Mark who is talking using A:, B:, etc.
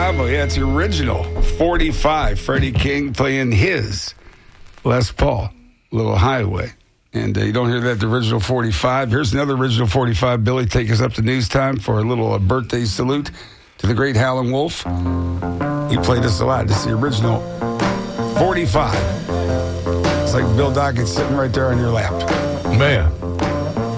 A: combo. Yeah, it's the original 45. Freddie King playing his Les Paul, Little Highway. And you don't hear that, the original 45. Here's another original 45. Billy, take us up to news time for a little birthday salute to the great Howlin' Wolf. He played this a lot. This is the original 45. It's like Bill Dockett sitting right there on your lap.
B: Man.